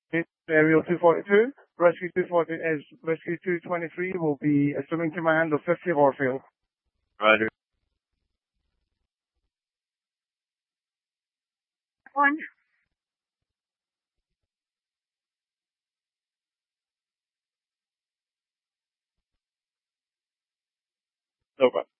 It's Aerial 242. Rescue 240 as Rescue 223 will be assuming command of 50 Orfield. Roger. One. No problem.